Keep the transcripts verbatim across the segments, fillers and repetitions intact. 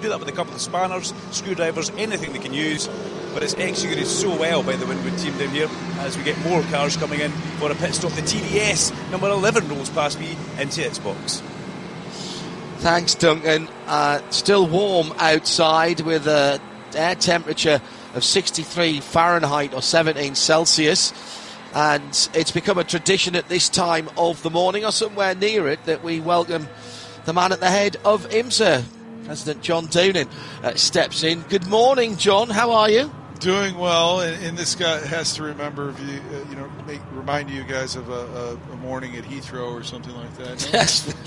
do that with a couple of spanners, screwdrivers, anything they can use, but it's executed so well by the Winwood team down here as we get more cars coming in for a pit stop. The T D S number eleven rolls past me into its box. Thanks, Duncan. Uh, still warm outside with a air temperature of sixty-three Fahrenheit or seventeen Celsius, and it's become a tradition at this time of the morning or somewhere near it that we welcome the man at the head of IMSA. President John Doonan uh, steps in. Good morning, John. How are you? Doing well, and, and this guy has to remember, if you uh, you know, make, remind you guys of a, a, a morning at Heathrow or something like that. No?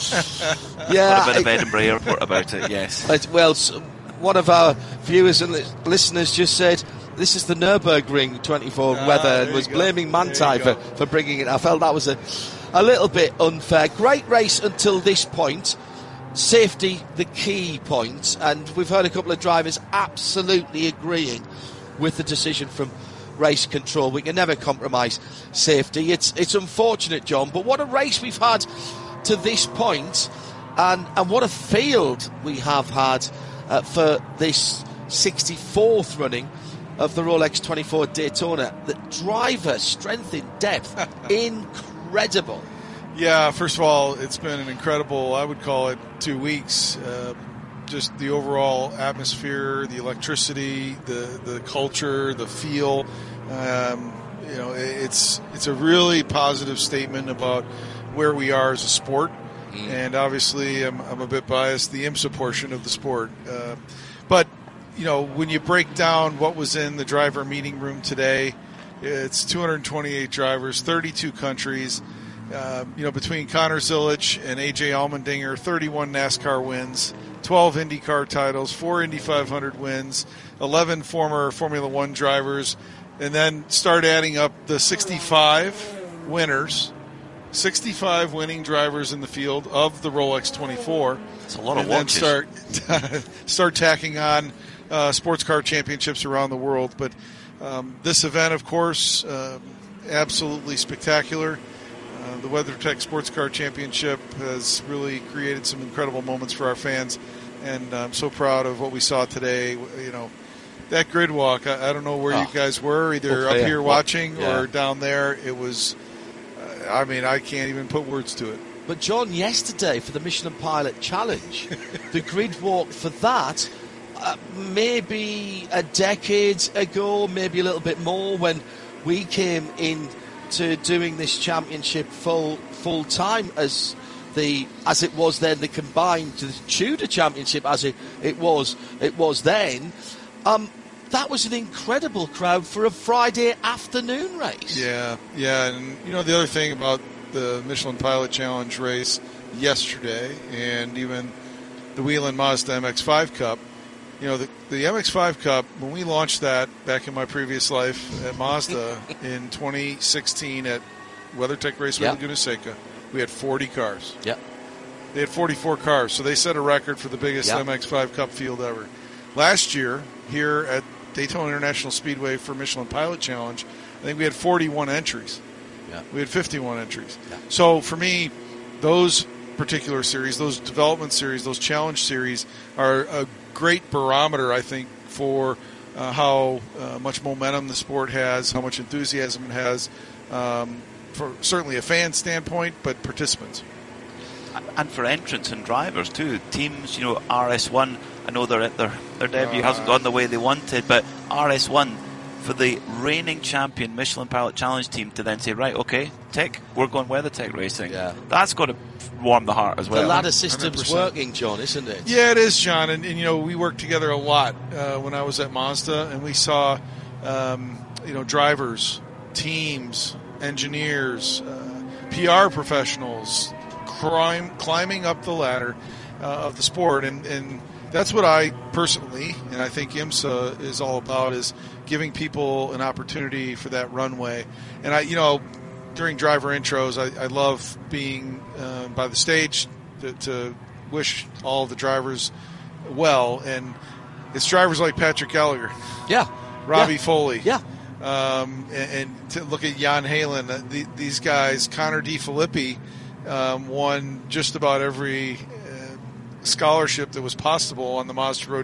Yes. Yeah. A bit of Edinburgh Airport about it. Yes. It, well, one of our viewers and listeners just said this is the Nürburgring twenty-four ah, weather and was go. blaming Manthey for, for bringing it. I felt that was a a little bit unfair. Great race until this point. Safety, the key point, and we've heard a couple of drivers absolutely agreeing with the decision from race control. We can never compromise safety. It's it's unfortunate, John, but what a race we've had to this point, and, and what a field we have had uh, for this sixty-fourth running of the Rolex twenty-four Daytona. The driver strength in depth, incredible. Yeah, first of all, it's been an incredible, I would call it, two weeks. Uh, just the overall atmosphere, the electricity, the, the culture, the feel. Um, you know, it's it's a really positive statement about where we are as a sport. Mm. And obviously, I'm, I'm a bit biased, the IMSA portion of the sport. Uh, but, you know, when you break down what was in the driver meeting room today, it's two hundred twenty-eight drivers, thirty-two countries. Uh, you know, between Connor Zilich and A J Allmendinger, thirty-one NASCAR wins, twelve IndyCar titles, four Indy five hundred wins, eleven former Formula One drivers, and then start adding up the sixty-five winners, sixty-five winning drivers in the field of the Rolex twenty-four. It's a lot of and watches. then start start tacking on uh, sports car championships around the world. But um, this event, of course, uh, absolutely spectacular. Uh, the WeatherTech Sports Car Championship has really created some incredible moments for our fans, and I'm so proud of what we saw today. You know, that grid walk, I, I don't know where oh. you guys were, either okay. up here watching yeah. or down there. It was, uh, I mean, I can't even put words to it. But, John, yesterday for the Michelin Pilot Challenge, the grid walk for that, uh, maybe a decade ago, maybe a little bit more, when we came in to doing this championship full full time as the as it was then, the combined to the Tudor Championship as it, it was it was then. Um, that was an incredible crowd for a Friday afternoon race. Yeah, yeah, and you know the other thing about the Michelin Pilot Challenge race yesterday, and even the Whelen Mazda M X five Cup. You know, the, the M X five Cup, when we launched that back in my previous life at Mazda in twenty sixteen at WeatherTech Raceway yep. Laguna Seca, we had forty cars. Yep. They had forty-four cars, so they set a record for the biggest yep. M X five Cup field ever. Last year, here at Daytona International Speedway for Michelin Pilot Challenge, I think we had forty-one entries. Yep. We had fifty-one entries. Yep. So for me, those particular series, those development series, those challenge series are a great barometer, I think, for uh, how uh, much momentum the sport has, how much enthusiasm it has, um, for certainly a fan standpoint, but participants. And for entrants and drivers too. Teams, you know, R S one, I know their their, their debut Uh, hasn't gone the way they wanted, but R S one, for the reigning champion Michelin Pilot Challenge team to then say, right, okay, Tech, we're going WeatherTech Racing. Yeah. That's got to warm the heart as well. The ladder system's one hundred percent working, John, isn't it? Yeah, it is, John. And, and you know, we worked together a lot uh, when I was at Mazda, and we saw, um, you know, drivers, teams, engineers, uh, P R professionals crime, climbing up the ladder uh, of the sport. And, and that's what I personally, and I think IMSA is all about, is giving people an opportunity for that runway. And I, you know, during driver intros, I, I love being uh, by the stage to, to wish all the drivers well. And it's drivers like Patrick Gallagher, Yeah. Robbie yeah. Foley, Yeah. um, and, and to look at Jan Halen. Uh, the, these guys, Connor D. Filippi, um, won just about every uh, scholarship that was possible on the Mazda Road